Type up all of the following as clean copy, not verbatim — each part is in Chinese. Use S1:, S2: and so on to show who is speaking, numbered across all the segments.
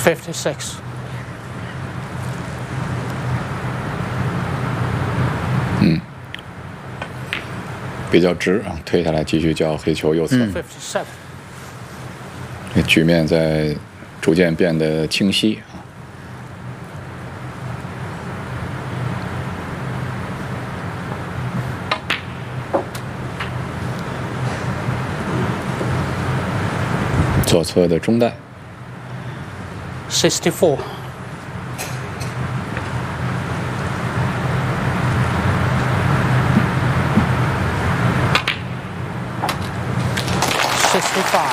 S1: 56.
S2: 比较直啊，退下来继续叫黑球右侧。
S1: 57.
S2: 这局面在逐渐变得清晰啊。左侧的中带。
S1: 64. 65.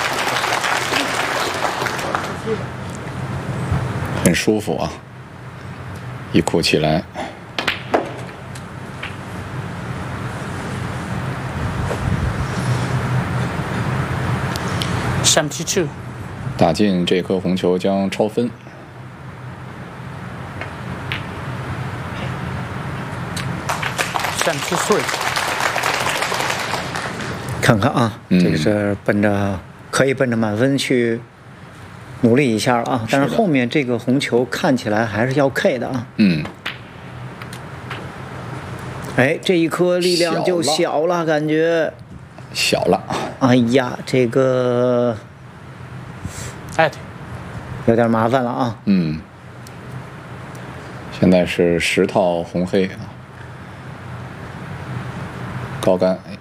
S2: 很舒服啊，一哭起来。
S1: 72.
S2: 打进这颗红球将超分。
S1: 73.
S3: 看看啊，这个是可以奔着满分去努力一下了啊！但是后面这个红球看起来还是要 K 的啊。哎，这一颗力量就小了，感觉
S2: 小了。
S3: 哎呀，这个有点麻烦了啊。
S2: 现在是10套红黑啊，高杆。